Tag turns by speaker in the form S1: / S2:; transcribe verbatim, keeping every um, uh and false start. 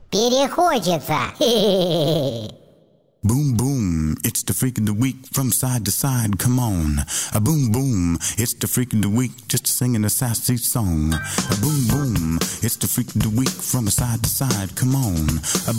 S1: перехочется.
S2: Boom, boom, it's the freak of the week from side to side, come on. A boom, boom, it's the freak of the week just singing a sassy song. A boom, boom, it's the freak of the week from side to side, come on. A